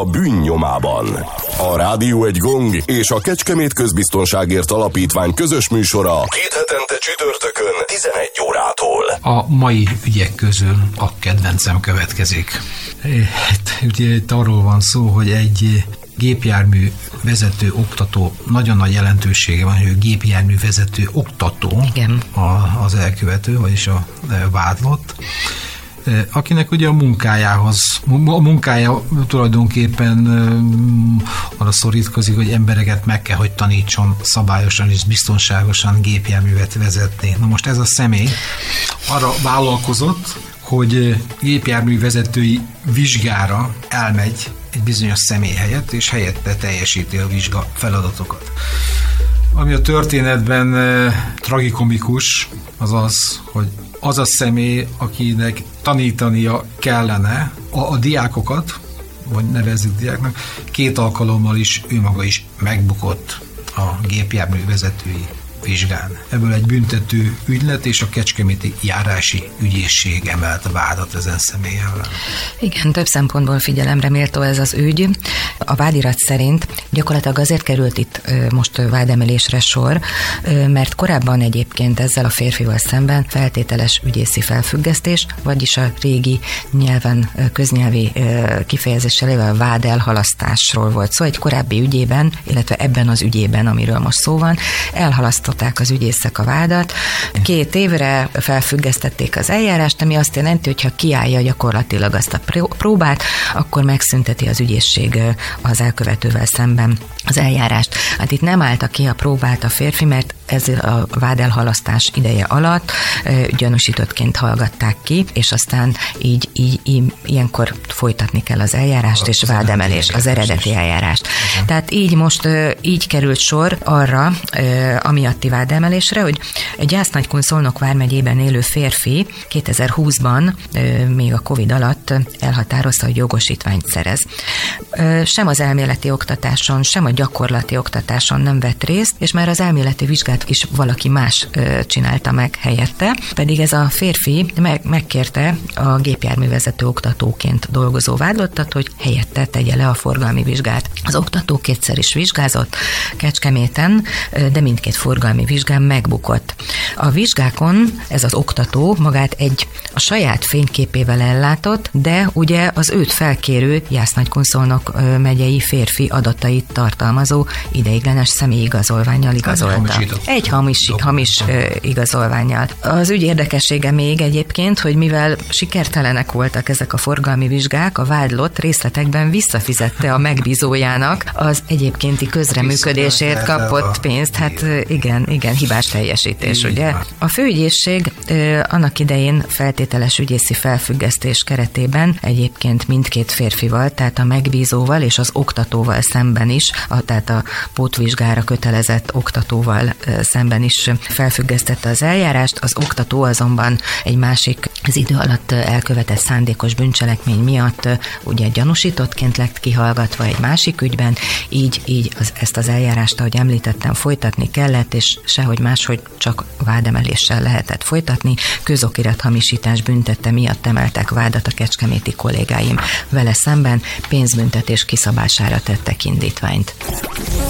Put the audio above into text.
A bűnnyomában. A Rádió Egy Gong és a Kecskemét Közbiztonságért Alapítvány közös műsora 2 hetente csütörtökön 11 órától. A mai ügyek közül a kedvencem következik. Ugye itt arról van szó, hogy egy gépjármű vezető oktató, nagyon nagy jelentősége van, hogy a gépjármű vezető oktató. Igen. Az elkövető, vagyis a vádlott, akinek ugye a munkája tulajdonképpen arra szorítkozik, hogy embereket meg kell, hogy tanítson szabályosan és biztonságosan gépjárművet vezetni. Na most ez a személy arra vállalkozott, hogy gépjármű vezetői vizsgára elmegy egy bizonyos személy helyett, és helyette teljesíti a vizsga feladatokat. Ami a történetben tragikomikus, az az, hogy az a személy, akinek tanítania kellene a diákokat, vagy nevezzük diáknak, 2 alkalommal is ő maga is megbukott a gépjármű vezetői vizsgán. Ebből egy büntető ügy lett, és a kecskeméti járási ügyészség emelt vádat ezen személy ellen. Igen, több szempontból figyelemre méltó ez az ügy. A vádirat szerint gyakorlatilag azért került itt most vádemelésre sor, mert korábban egyébként ezzel a férfival szemben feltételes ügyészi felfüggesztés, vagyis a régi nyelven, köznyelvi kifejezéssel élve a vád elhalasztásról volt szó. Egy korábbi ügyében, illetve ebben az ügyében, amiről most szó van, elhalasztották az ügyészek a vádat. 2 évre felfüggesztették az eljárást, ami azt jelenti, hogy ha kiállja gyakorlatilag azt a próbát, akkor megszünteti az ügyészség az elkövetővel szemben az eljárást. Hát itt nem állta ki a próbát a férfi, mert ez a vádelhalasztás ideje alatt gyanúsítottként hallgatták ki, és aztán így ilyenkor folytatni kell az eljárást, és vádemelés, az eredeti eljárást. Tehát így most így került sor arra, amiatti vádemelésre, hogy egy Jász-Nagykun Szolnok vármegyében élő férfi 2020-ban, még a Covid alatt elhatározta, hogy jogosítványt szerez. Sem az elméleti oktatáson, sem a gyakorlati oktatáson nem vett részt, és már az elméleti vizsgát is valaki más csinálta meg helyette, pedig ez a férfi megkérte a gépjárművezető oktatóként dolgozó vádlottat, hogy helyette tegye le a forgalmi vizsgát. Az oktató 2-szer is vizsgázott Kecskeméten, de mindkét forgalmi vizsgán megbukott. A vizsgákon ez az oktató magát a saját fényképével ellátott, de ugye az őt felkérő Jász-Nagykun Szolnok megyei férfi adatait tartalmazó ideiglenes személyigazolvánnyal igazolta. Egy hamis igazolvánnyal. Az ügy érdekessége még egyébként, hogy mivel sikertelenek voltak ezek a forgalmi vizsgák, a vádlott részletekben visszafizette a megbízójának az egyébkénti közreműködésért kapott pénzt. Hát igen, hibás teljesítés, ugye? A főügyészség annak idején feltételes ügyészi felfüggesztés keretében egyébként mindkét férfival, tehát a megbízóval és az oktatóval szemben is, tehát a pótvizsgára kötelezett oktatóval szemben is felfüggesztette az eljárást. Az oktató azonban egy másik az idő alatt elkövetett szándékos bűncselekmény miatt ugye gyanúsítottként lett kihallgatva egy másik ügyben, így ezt az eljárást, ahogy említettem, folytatni kellett, és sehogy máshogy csak vádemeléssel lehetett folytatni. Közokirathamisítás büntette miatt emeltek vádat a kecskeméti kollégáim. Vele szemben pénzbüntetés kiszabására tettek indítványt.